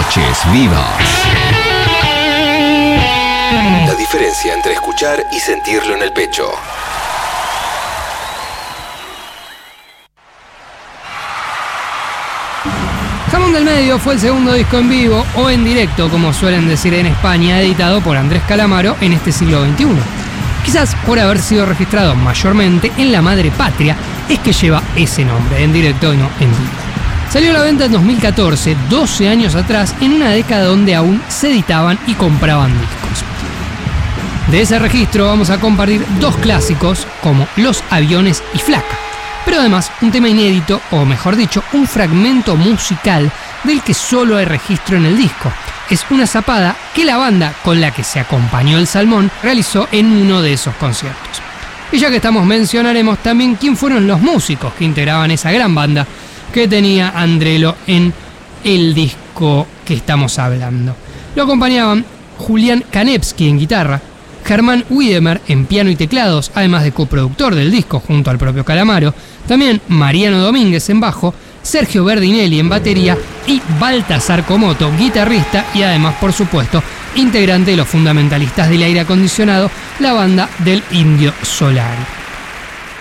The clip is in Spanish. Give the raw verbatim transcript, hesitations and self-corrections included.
Noches Vivas. La diferencia entre escuchar y sentirlo en el pecho. Jamón del Medio fue el segundo disco en vivo o en directo, como suelen decir en España, editado por Andrés Calamaro en este siglo veintiuno. Quizás por haber sido registrado mayormente en la madre patria, es que lleva ese nombre, en directo y no en vivo. Salió a la venta en dos mil catorce, doce años atrás, en una década donde aún se editaban y compraban discos. De ese registro vamos a compartir dos clásicos como Los Aviones y Flaca, pero además un tema inédito, o mejor dicho, un fragmento musical del que solo hay registro en el disco. Es una zapada que la banda con la que se acompañó el Salmón realizó en uno de esos conciertos. Y ya que estamos, mencionaremos también quién fueron los músicos que integraban esa gran banda que tenía Andrelo en el disco que estamos hablando. Lo acompañaban Julián Kanevsky en guitarra, Germán Wiedemer en piano y teclados, además de coproductor del disco junto al propio Calamaro, también Mariano Domínguez en bajo, Sergio Berdinelli en batería y Baltasar Comoto, guitarrista y además, por supuesto, integrante de los fundamentalistas del aire acondicionado, la banda del Indio Solari.